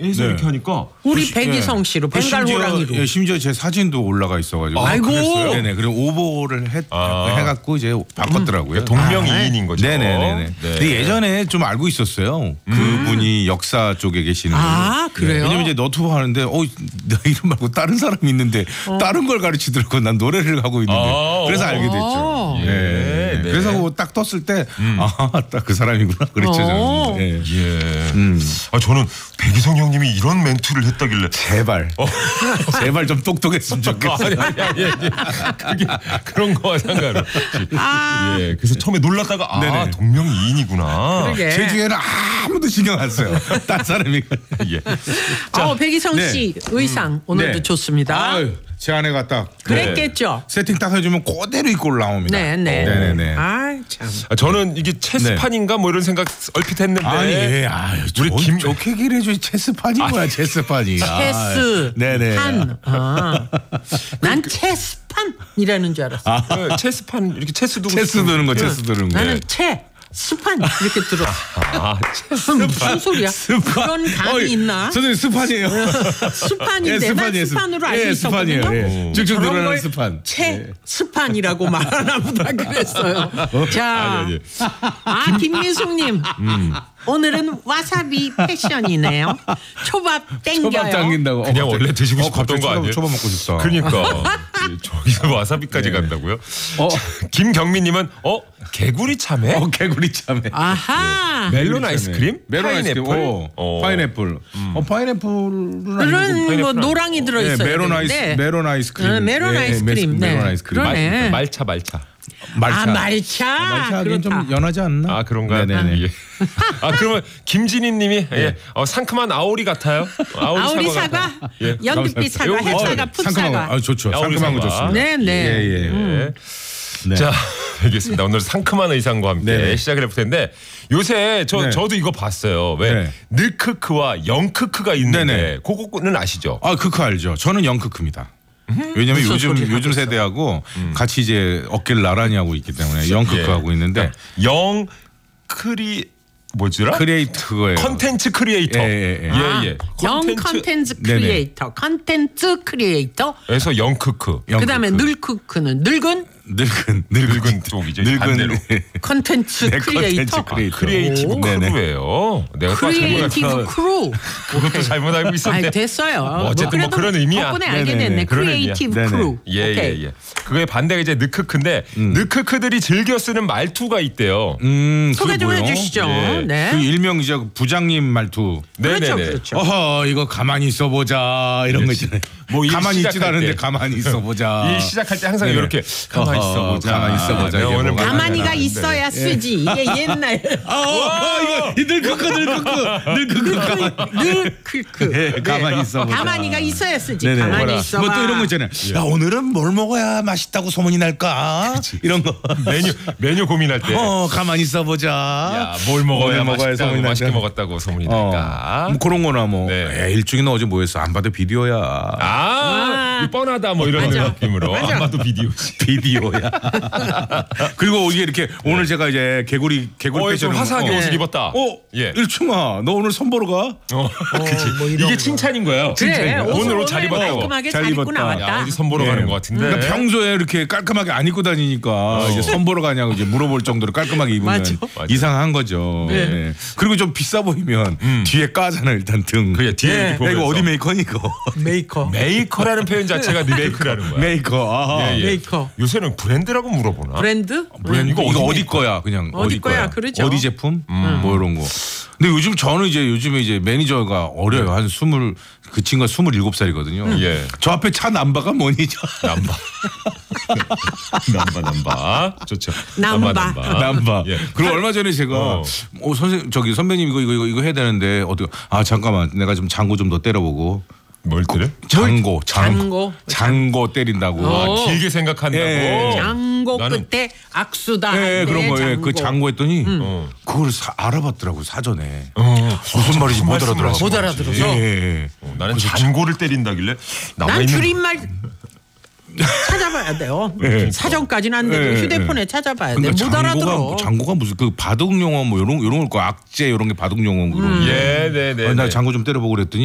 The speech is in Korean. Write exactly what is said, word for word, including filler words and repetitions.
해서 네. 이렇게 하니까 우리 백이성 씨로 그 벵갈 심지어, 호랑이로. 예, 심지어 제 사진도 올라가 있어가지고. 아이고. 그랬어요? 네네. 그리고 오보를 해, 아. 해갖고 이제 바꿨더라고요. 음. 동명이인인 거죠. 네네네네. 네. 근데 예전에 좀 알고 있었어요. 그분이 역사 쪽에 계시는. 아, 분이. 그래요? 왜냐면 이제 너튜브 하는데 어, 나 이름 말고 다른 사람이 있는데 다른 걸 가르치더라고. 난 노래를 하고 있는데. 아, 그래서 어. 알게 됐죠. 어. 예. 네. 그래서 뭐딱 떴을 때 아, 딱 그 사람이구나. 그랬죠. 어. 저는. 예. 예. 음. 아 저는 백이성 형님이 이런 멘트를 했다길래 제발. 제발 좀 똑똑했으면 좋겠어. 아니 아니 아니, 아니. 그게 그런 거와 상관없이. 아. 예. 그래서 처음에 놀랐다가 아 네네. 동명이인이구나. 그러게. 제 주에는 아무도 신경 안 써요. 딴 사람이. 예. 어, 백이성 네. 씨 의상 오늘도 네. 좋습니다. 아유, 제 아내가 딱 그랬겠죠. 세팅 딱 해주면 그대로 입고 올라옵니다. 네, 네. 네네네. 아, 참. 아, 저는 이게 체스판인가 뭐 이런 생각 얼핏 했는데 아니, 예, 아유, 우리 우리 김- 김 좋게 길해줘. 체스판이 뭐야, 체스판이. 체스 아, 네네. 판. 아. 난 체스판이라는 줄 알았어. 그 체스판 이렇게 체스 두고 체스 싶은- 드는 거, 체스 드는 거. 나는 채 스판 이렇게 들어. 아, 무슨 소리야? 그런 감이 어이, 있나? 선생님 스판이에요. 스판인데 예, 난 스판이에요. 스판으로 알고 예, 있었거든요. 스판이에요. 예. 쭉쭉 저런 늘어나는 걸 스판. 채 예. 스판이라고 말하나 보다 그랬어요. 자, 아니, 아니. 아 김미숙님 오늘은 와사비 패션이네요. 초밥 땡겨요. 초밥 당긴다고. 그냥 원래 드시고 어, 싶었던 갑자기 거 초밥, 아니에요? 초밥 먹고 싶다. 그러니까 예, 저기서 와사비까지 간다고요? 어, 김경민님은 어 개구리 참외? 어 개구리 참외. 아하. 멜론 참외. 아이스크림? 멜론 아이스크림. 파인애플? 오, 어. 파인애플. 어, 파인애플은 그런 아니고 뭐 파인애플 노랑이 들어 예, 있어요. 메론 아이스 메론 아이스크림. 어, 메론 예, 예, 아이스크림. 메론 네. 아이스크림. 그러네. 말, 말차 말차. 말차. 아 말차. 말차 하긴 그렇다. 좀 연하지 않나? 아 그런가요? 네네네. 예. 아 그러면 김진희님이 예. 어, 상큼한 아오리 같아요. 아오리, 아우리 사과. 사과, 같아요. 예. 연두빛 사과, 요거 햇사과, 어, 풋사과. 상큼한 거. 아, 좋죠. 아오리 상큼한 거 사과. 좋습니다. 네네. 예, 예. 예. 네. 자, 알겠습니다. 오늘 상큼한 의상과 함께 네네. 시작을 해볼 텐데 요새 저 네. 저도 이거 봤어요. 왜 네. 느크크와 영크크가 있는데 네네. 그거는 아시죠? 아, 크크 알죠. 저는 영크크입니다. 왜냐면 무슨 요즘 소리 요즘 하겠어. 세대하고 같이 이제 어깨를 나란히 하고 있기 때문에 영크크 예. 하고 있는데 영 크리 뭐지라? 크리에이터예요. 컨텐츠 크리에이터. 예, 예, 예. 아, 예, 예. 영 컨텐츠- 컨텐츠 네네. 크리에이터, 컨텐츠 크리에이터. 에서 영크크. 그다음에 영크크. 늘크크는 늙은 늙은 늙은 쪽이죠. 반대로. 늙은 컨텐츠 네, 크리에이터. 컨텐츠 크리에이터. 크리에이티브 오. 네네. 크루예요. 내가 또 잘못 크리에이티브 알고 크루. 그것도 잘못 알고 아이 있었는데. 됐어요. 뭐 어쨌든 뭐 그래도 그런 의미야. 덕분에 알게 네네네. 됐네. 그런 의미야. 크리에이티브 네네. 크루. 예, 오케이. 예, 예. 그거의 반대가 이제 느크크인데 느크크들이 즐겨 쓰는 말투가 있대요. 음, 소개 그게 좀 뭐요? 해주시죠. 예. 네. 그 일명 이제 부장님 말투. 그렇죠, 네네네. 그렇죠. 어허, 이거 가만히 있어 보자 이런 거 있잖아요. 뭐일 가만히 있지도 시작할 않은데 때. 가만히 있어 보자. 일 시작할 때 항상 네네. 이렇게 가만히 어허, 있어 보자. 가만히 있어 보자. 내가 이게 오늘 뭐가 가만히가 나는데. 있어야 쓰지. 이게 옛날. 어, 어, 이거 늙크크 늙크크 늙크크 가만히. 늘크크. 네, 가만히 있어 보자. 가만히가 있어야 쓰지. 네네. 가만히 뭐라. 있어봐. 뭐 또 이런 거 있잖아요. 야, 오늘은 뭘 먹어야 맛있다고 소문이 날까? 이런 거. 메뉴 메뉴 고민할 때. 어, 가만히 있어 보자. 야, 뭘 먹어야 뭘 먹어야 맛있다고 소문이 맛있게 날까? 먹었다고 소문이 어, 날까? 뭐 그런 거나 뭐. 네. 야, 일중이는 어제 뭐 했어? 안 봐도 비디오야. 아, 아. 이거 뻔하다 뭐 이런 맞아. 느낌으로. 맞아. 아마도 비디오. 비디오야. 그리고 이게 이렇게 오늘 제가 이제 개구리 개구리 어, 좀 패션을 화사하게 어. 옷을 입었다. 어, 예. 일충아, 너 오늘 선 보러 가? 어, 그치. 뭐 이런 이게 거. 칭찬인 거예요. 그래. 칭찬이에요. 옷을 오늘 옷 잘 오늘 입었다고. 깔끔하게 잘 잘 입고 입었다. 나왔다. 야, 어디 선 보러 가는 것 같은데. 그러니까 평소에 이렇게 깔끔하게 안 입고 다니니까 이제 선 보러 가냐고 이제 물어볼 정도로 깔끔하게 입으면 맞아. 맞아. 이상한 거죠. 네. 네. 그리고 좀 비싸 보이면 뒤에 까잖아 일단 등. 그래 뒤에 네. 이렇게 야, 보면서. 이거 어디 메이커니 이거? 메이커. 메이커라는 표현 자체가 메이커라는 거야. 메이커. 아. 예, 예. 메이커. 요새는 브랜드라고 물어보나? 브랜드? 브랜드 이거, 이거 어디 어디 거야 그냥 어디 거야, 그러죠. 어디 제품 뭐 이런 거. 근데 요즘 저는 이제 요즘에 이제 매니저가 어려요. 한 스물 그 친구가 스물일곱 살이거든요. 예. 저 앞에 차 남바가 뭐니? 남바. 남바 남바. 좋죠. 남바. 남바. 예. 그리고 얼마 전에 제가 어. 어, 선생 저기 선배님 이거 이거 이거 이거 해야 되는데 어떻게 아 잠깐만 내가 좀 장고 좀 더 때려보고 뭘 때려? 장고 장고 장고? 장고 때린다고. 어. 아, 길게 생각한다고. 예. 장고 나는- 끝에 악수다. 예, 할 때 그런 거에 장고. 그 장고 했더니 어. 그걸 사, 알아봤더라고 사전에. 어. 무슨 말인지 못 말씀을 알아들어. 하신 못 거지. 알아들어서? 예, 예. 어, 나는 잔고를 때린다길래 남아 난 있는 줄임말 찾아봐야 돼요. 네. 사전까지는 안 되고 네. 휴대폰에 찾아봐야 돼. 그러니까 못 알아들어. 장고가, 장고가 무슨 그 바둑 용어 뭐 이런 이런 거 악재 이런 게 바둑 용어 그런. 예, 네, 네. 나 네. 장고 좀 때려보고 그랬더니